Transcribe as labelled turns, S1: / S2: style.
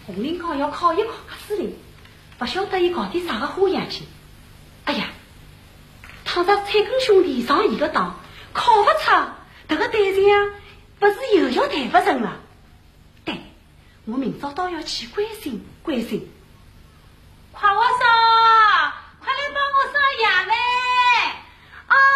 S1: 红领高要考一考司令，不晓得伊搞点啥个花样去。哎呀，倘若蔡根兄弟上一个当，考不出，这个对象啊，不是又要谈不成了。对，我明早倒要去关心关心。